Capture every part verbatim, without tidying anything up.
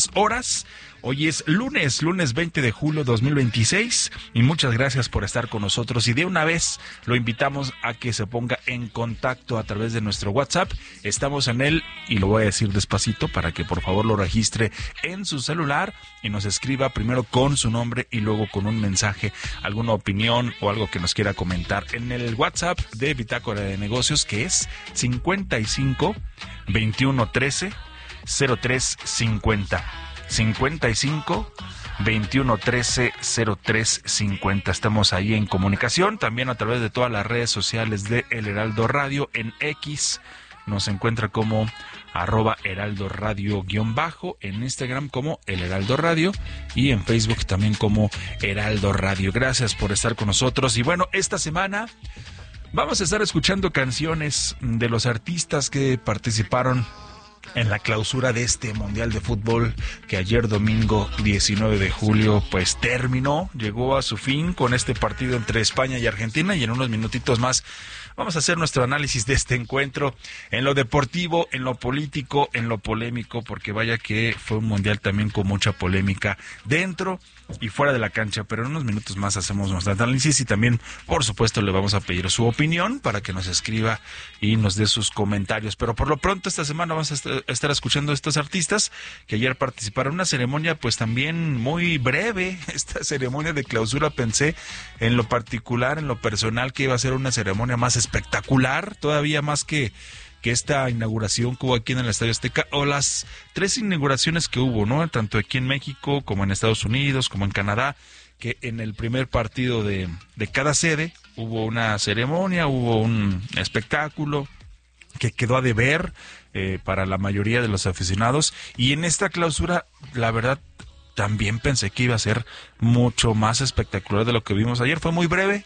horas. Hoy es lunes, lunes veinte de julio dos mil veintiséis y muchas gracias por estar con nosotros y de una vez lo invitamos a que se ponga en contacto a través de nuestro WhatsApp. Estamos en él y lo voy a decir despacito para que por favor lo registre en su celular y nos escriba primero con su nombre y luego con un mensaje, alguna opinión o algo que nos quiera comentar en el WhatsApp de Bitácora de Negocios, que es cincuenta y cinco veintiuno trece cero tres cincuenta. cincuenta y cinco veintiuno trece cero tres cincuenta. Estamos ahí en comunicación, también a través de todas las redes sociales de El Heraldo Radio. En X nos encuentra como arroba Heraldo Radio guión bajo, en Instagram como El Heraldo Radio y en Facebook también como Heraldo Radio. Gracias por estar con nosotros. Y bueno, esta semana vamos a estar escuchando canciones de los artistas que participaron en la clausura de este Mundial de Fútbol que ayer domingo diecinueve de julio pues terminó, llegó a su fin con este partido entre España y Argentina, y en unos minutitos más vamos a hacer nuestro análisis de este encuentro en lo deportivo, en lo político, en lo polémico, porque vaya que fue un mundial también con mucha polémica dentro y fuera de la cancha. Pero en unos minutos más hacemos nuestro análisis y también, por supuesto, le vamos a pedir su opinión para que nos escriba y nos dé sus comentarios. Pero por lo pronto esta semana vamos a estar escuchando a estos artistas que ayer participaron en una ceremonia pues también muy breve. Esta ceremonia de clausura, pensé en lo particular, en lo personal, que iba a ser una ceremonia más espectacular, todavía más que que esta inauguración que hubo aquí en el Estadio Azteca, o las tres inauguraciones que hubo, ¿no? Tanto aquí en México, como en Estados Unidos, como en Canadá, que en el primer partido de, de cada sede hubo una ceremonia, hubo un espectáculo que quedó a deber eh, para la mayoría de los aficionados, y en esta clausura, la verdad, también pensé que iba a ser mucho más espectacular de lo que vimos ayer. Fue muy breve,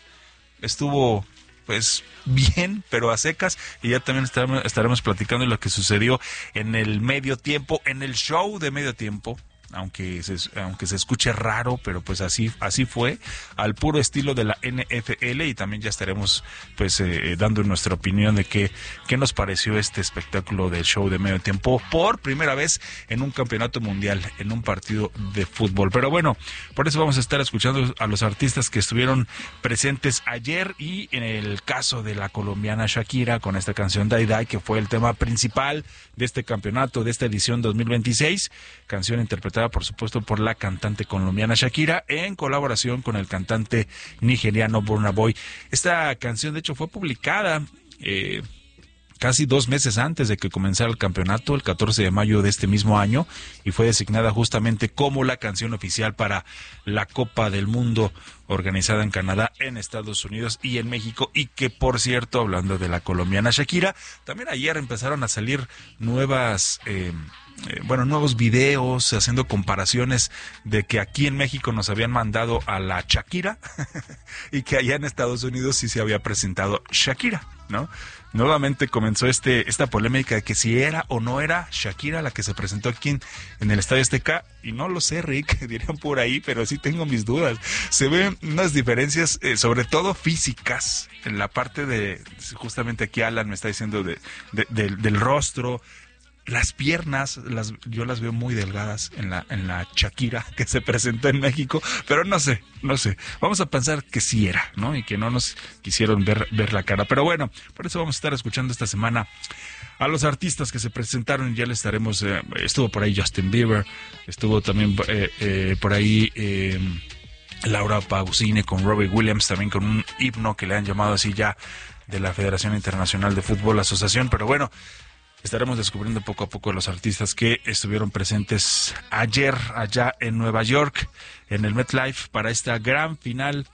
estuvo pues bien, pero a secas, y ya también estaremos, estaremos platicando de lo que sucedió en el medio tiempo, en el show de medio tiempo, aunque se, aunque se escuche raro, pero pues así así fue, al puro estilo de la N F L, y también ya estaremos pues eh, dando nuestra opinión de qué, qué nos pareció este espectáculo del show de medio tiempo por primera vez en un campeonato mundial, en un partido de fútbol. Pero bueno, por eso vamos a estar escuchando a los artistas que estuvieron presentes ayer, y en el caso de la colombiana Shakira con esta canción Die Die, que fue el tema principal de este campeonato, de esta edición dos mil veintiséis, canción interpretada por supuesto por la cantante colombiana Shakira en colaboración con el cantante nigeriano Burna Boy. Esta canción de hecho fue publicada eh, casi dos meses antes de que comenzara el campeonato, el catorce de mayo de este mismo año, y fue designada justamente como la canción oficial para la Copa del Mundo organizada en Canadá, en Estados Unidos y en México. Y que, por cierto, hablando de la colombiana Shakira, también ayer empezaron a salir nuevas eh, Eh, bueno, nuevos videos haciendo comparaciones de que aquí en México nos habían mandado a la Shakira y que allá en Estados Unidos sí se había presentado Shakira, ¿no? Nuevamente comenzó este esta polémica de que si era o no era Shakira la que se presentó aquí en, en el Estadio Azteca, y no lo sé, Rick, dirían por ahí, pero sí tengo mis dudas. Se ven unas diferencias, eh, sobre todo físicas, en la parte de, justamente aquí Alan me está diciendo de, de, de del rostro. Las piernas, las, yo las veo muy delgadas en la en la Shakira que se presentó en México, pero no sé, no sé. Vamos a pensar que sí era, ¿no? Y que no nos quisieron ver, ver la cara. Pero bueno, por eso vamos a estar escuchando esta semana a los artistas que se presentaron. Ya les estaremos, eh, estuvo por ahí Justin Bieber, estuvo también eh, eh, por ahí eh, Laura Pausini con Robbie Williams, también con un himno que le han llamado así ya de la Federación Internacional de Fútbol, Asociación. Pero bueno, estaremos descubriendo poco a poco los artistas que estuvieron presentes ayer allá en Nueva York, en el MetLife, para esta gran final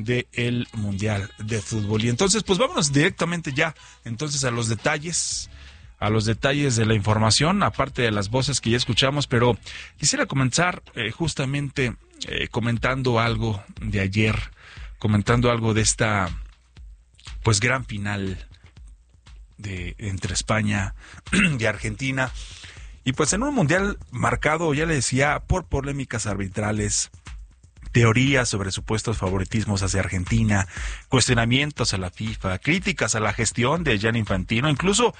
del Mundial de Fútbol. Y entonces, pues vámonos directamente ya, entonces, a los detalles, a los detalles de la información, aparte de las voces que ya escuchamos. Pero quisiera comenzar eh, justamente eh, comentando algo de ayer, comentando algo de esta, pues, gran final de entre España y Argentina, y pues en un mundial marcado, ya le decía, por polémicas arbitrales, teorías sobre supuestos favoritismos hacia Argentina, cuestionamientos a la FIFA, críticas a la gestión de Gianni Infantino, incluso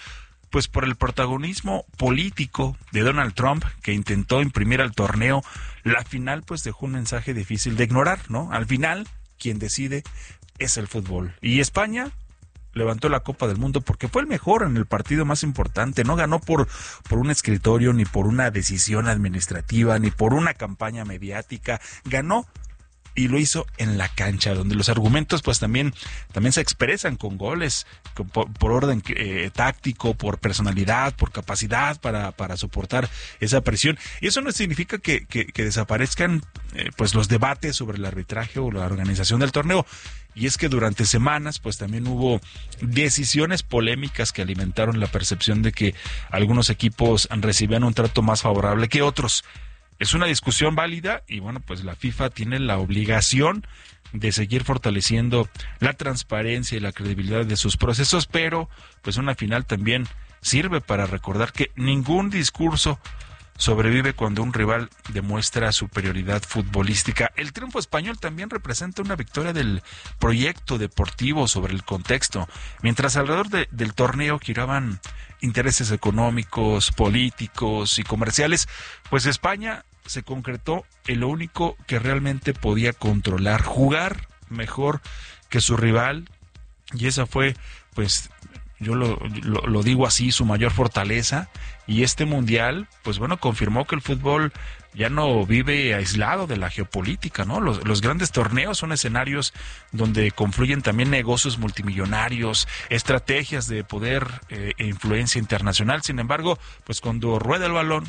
pues por el protagonismo político de Donald Trump, que intentó imprimir al torneo, la final pues dejó un mensaje difícil de ignorar, ¿no? Al final, quien decide es el fútbol. Y España levantó la Copa del Mundo porque fue el mejor en el partido más importante. No ganó por, por un escritorio, ni por una decisión administrativa, ni por una campaña mediática. Ganó y lo hizo en la cancha, donde los argumentos pues también, también se expresan con goles, con, por, por orden eh, táctico, por personalidad, por capacidad para, para soportar esa presión. Y eso no significa que, que, que desaparezcan eh, pues los debates sobre el arbitraje o la organización del torneo. Y es que durante semanas pues también hubo decisiones polémicas que alimentaron la percepción de que algunos equipos recibían un trato más favorable que otros. Es una discusión válida y bueno, pues la FIFA tiene la obligación de seguir fortaleciendo la transparencia y la credibilidad de sus procesos, pero pues una final también sirve para recordar que ningún discurso sobrevive cuando un rival demuestra superioridad futbolística. El triunfo español también representa una victoria del proyecto deportivo sobre el contexto, mientras alrededor de, del torneo giraban intereses económicos, políticos y comerciales, pues España se concretó en lo único que realmente podía controlar, jugar mejor que su rival, y esa fue, pues, yo lo, lo, lo digo así, su mayor fortaleza. Y este mundial, pues bueno, confirmó que el fútbol ya no vive aislado de la geopolítica, ¿no? Los, los grandes torneos son escenarios donde confluyen también negocios multimillonarios, estrategias de poder eh, e influencia internacional. Sin embargo, pues cuando rueda el balón,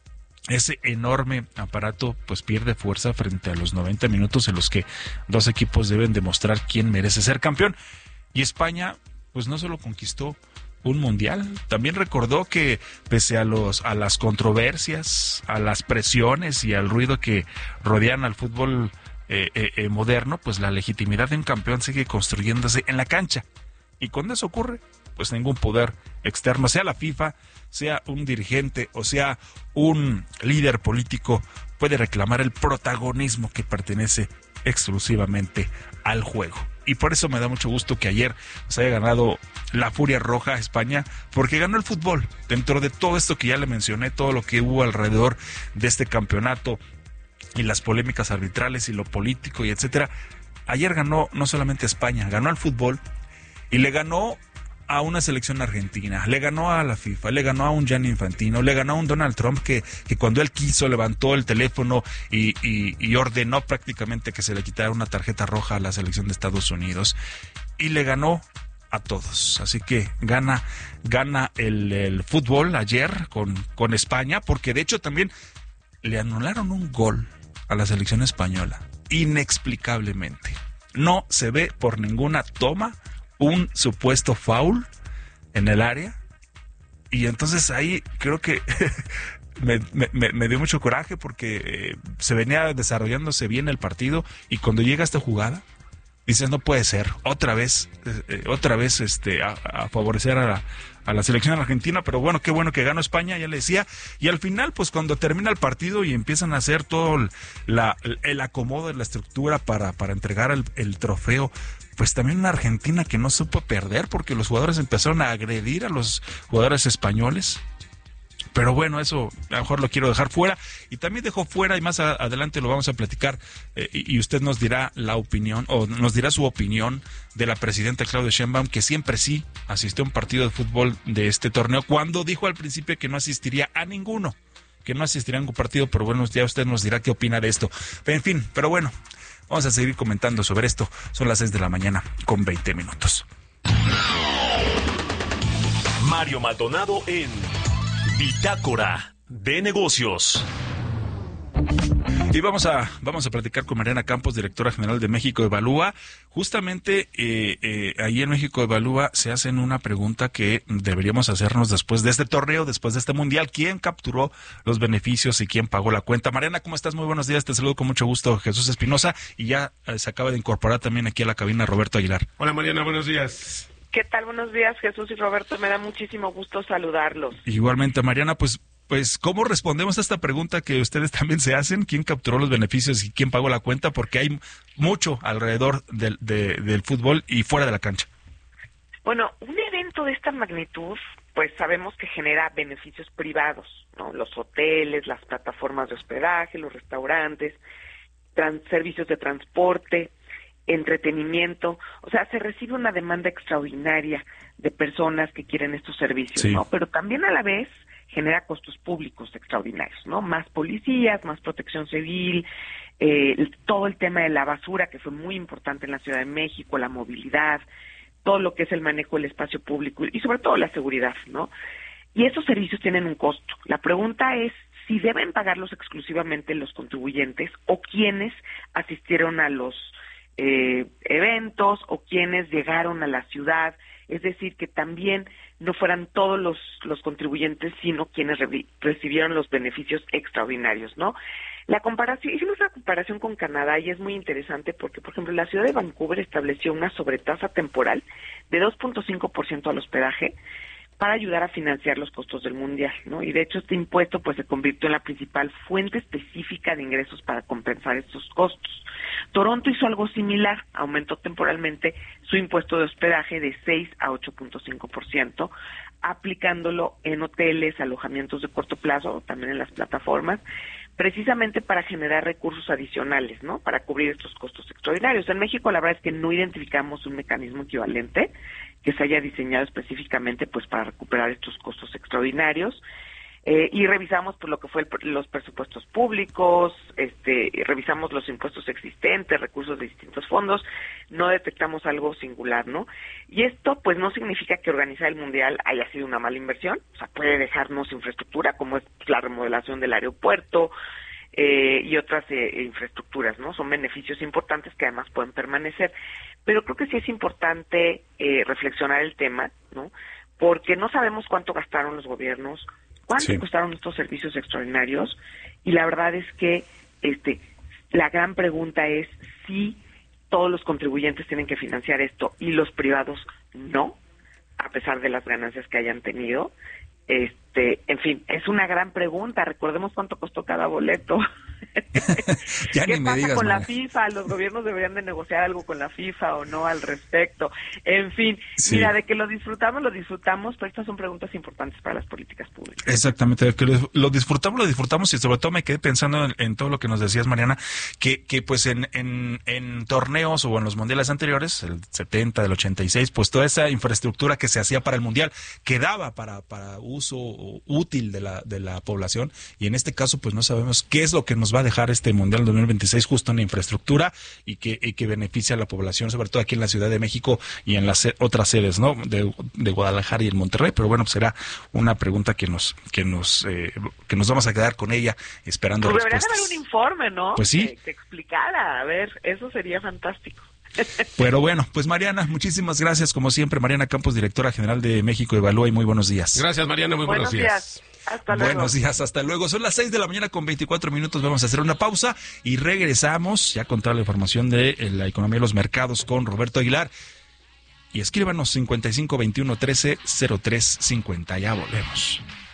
ese enorme aparato pues pierde fuerza frente a los noventa minutos en los que dos equipos deben demostrar quién merece ser campeón. Y España pues no solo conquistó un mundial, también recordó que pese a los a las controversias, a las presiones y al ruido que rodean al fútbol eh, eh, moderno, pues la legitimidad de un campeón sigue construyéndose en la cancha. Y cuando eso ocurre, pues ningún poder externo, sea la FIFA, sea un dirigente o sea un líder político, puede reclamar el protagonismo que pertenece exclusivamente al juego. Y por eso me da mucho gusto que ayer se haya ganado la Furia Roja a España, porque ganó el fútbol. Dentro de todo esto que ya le mencioné, todo lo que hubo alrededor de este campeonato y las polémicas arbitrales y lo político y etcétera, ayer ganó no solamente España, ganó al fútbol y le ganó a una selección argentina, le ganó a la FIFA, le ganó a un Gianni Infantino, le ganó a un Donald Trump que, que cuando él quiso levantó el teléfono y, y, y ordenó prácticamente que se le quitara una tarjeta roja a la selección de Estados Unidos, y le ganó a todos. Así que gana, gana el, el fútbol ayer con, con España, porque de hecho también le anularon un gol a la selección española, inexplicablemente. No se ve por ninguna toma un supuesto foul en el área, y entonces ahí creo que me, me, me dio mucho coraje porque eh, se venía desarrollándose bien el partido, y cuando llega esta jugada dices, no puede ser, otra vez eh, otra vez este a, a favorecer a la, a la selección argentina. Pero bueno, qué bueno que ganó España, ya le decía. Y al final, pues cuando termina el partido y empiezan a hacer todo el, la, el acomodo de la estructura para, para entregar el, el trofeo, pues también una Argentina que no supo perder, porque los jugadores empezaron a agredir a los jugadores españoles. Pero bueno, eso a lo mejor lo quiero dejar fuera. Y también dejo fuera, y más a, adelante lo vamos a platicar, eh, y, y usted nos dirá la opinión, o nos dirá su opinión de la presidenta Claudia Sheinbaum, que siempre sí asistió a un partido de fútbol de este torneo, cuando dijo al principio que no asistiría a ninguno, que no asistiría a ningún partido. Pero bueno, ya usted nos dirá qué opina de esto. En fin, pero bueno, vamos a seguir comentando sobre esto. Son las seis de la mañana con veinte minutos. Mario Maldonado en Bitácora de Negocios. Y vamos a vamos a platicar con Mariana Campos, directora general de México Evalúa. Justamente eh, eh, ahí en México Evalúa se hacen una pregunta que deberíamos hacernos después de este torneo, después de este mundial: ¿quién capturó los beneficios y quién pagó la cuenta? Mariana, ¿cómo estás? Muy buenos días, te saludo con mucho gusto, Jesús Espinosa, y ya eh, se acaba de incorporar también aquí a la cabina Roberto Aguilar. Hola Mariana, buenos días. ¿Qué tal? Buenos días, Jesús y Roberto. Me da muchísimo gusto saludarlos. Igualmente, Mariana, pues, pues ¿cómo respondemos a esta pregunta que ustedes también se hacen? ¿Quién capturó los beneficios y quién pagó la cuenta? Porque hay mucho alrededor del, de, del fútbol y fuera de la cancha. Bueno, un evento de esta magnitud pues sabemos que genera beneficios privados, ¿no? Los hoteles, las plataformas de hospedaje, los restaurantes, trans- servicios de transporte, entretenimiento. O sea, se recibe una demanda extraordinaria de personas que quieren estos servicios, sí. ¿no? Pero también a la vez genera costos públicos extraordinarios, ¿no? Más policías, más protección civil, eh, el, todo el tema de la basura, que fue muy importante en la Ciudad de México, la movilidad, todo lo que es el manejo del espacio público y sobre todo la seguridad, ¿no? Y esos servicios tienen un costo. La pregunta es si deben pagarlos exclusivamente los contribuyentes o quienes asistieron a los eh, eventos o quienes llegaron a la ciudad, es decir, que también no fueran todos los, los contribuyentes, sino quienes re- recibieron los beneficios extraordinarios, ¿no? La comparación, hicimos una comparación con Canadá y es muy interesante porque, por ejemplo, la ciudad de Vancouver estableció una sobretasa temporal de dos punto cinco por ciento al hospedaje para ayudar a financiar los costos del mundial, ¿no? Y de hecho este impuesto pues se convirtió en la principal fuente específica de ingresos para compensar estos costos. Toronto hizo algo similar, aumentó temporalmente su impuesto de hospedaje de seis a ocho punto cinco por ciento, aplicándolo en hoteles, alojamientos de corto plazo, también en las plataformas, precisamente para generar recursos adicionales, ¿no? Para cubrir estos costos extraordinarios. En México la verdad es que no identificamos un mecanismo equivalente que se haya diseñado específicamente pues para recuperar estos costos extraordinarios. Eh, y revisamos pues lo que fue el, los presupuestos públicos, este, y revisamos los impuestos existentes, recursos de distintos fondos, no detectamos algo singular, ¿no? Y esto pues no significa que organizar el mundial haya sido una mala inversión, o sea, puede dejarnos infraestructura como es la remodelación del aeropuerto eh, y otras eh, infraestructuras, ¿no? Son beneficios importantes que además pueden permanecer, pero creo que sí es importante eh, reflexionar el tema, ¿no? Porque no sabemos cuánto gastaron los gobiernos, cuánto sí. costaron estos servicios extraordinarios, y la verdad es que este la gran pregunta es si todos los contribuyentes tienen que financiar esto y los privados no, a pesar de las ganancias que hayan tenido. Este, en fin, es una gran pregunta. Recordemos cuánto costó cada boleto. Ya ¿Qué ni me pasa digas, con María. la FIFA? Los gobiernos deberían de negociar algo con la FIFA o no al respecto. En fin, Sí. mira, de que lo disfrutamos, lo disfrutamos, pero estas son preguntas importantes para las políticas públicas. Exactamente, que lo, lo disfrutamos, lo disfrutamos y sobre todo me quedé pensando en, en todo lo que nos decías, Mariana, que, que pues en, en, en torneos o en los mundiales anteriores, el setenta, del ochenta y seis, pues toda esa infraestructura que se hacía para el mundial quedaba para, para uso útil de la, de la población, y en este caso pues no sabemos qué es lo que nos va a dejar este mundial dos mil veintiséis justo en la infraestructura y que, y que beneficia a la población, sobre todo aquí en la Ciudad de México y en las otras sedes, ¿no? De, de Guadalajara y el Monterrey, pero bueno, pues será una pregunta que nos que nos eh, que nos vamos a quedar con ella esperando Pues debería respuestas. haber un informe, ¿no? Pues sí. Que, que explicara, a ver, eso sería fantástico. Pero bueno, pues Mariana, muchísimas gracias como siempre. Mariana Campos, directora general de México Evalúa, y muy buenos días. Gracias, Mariana, muy buenos, Buenos días. Hasta luego. Buenos días, hasta luego. Son las seis de la mañana con veinticuatro minutos. Vamos a hacer una pausa y regresamos ya con toda la información de la economía de los mercados con Roberto Aguilar. Y escríbanos cincuenta y cinco veintiuno trece cero tres cincuenta. Ya volvemos.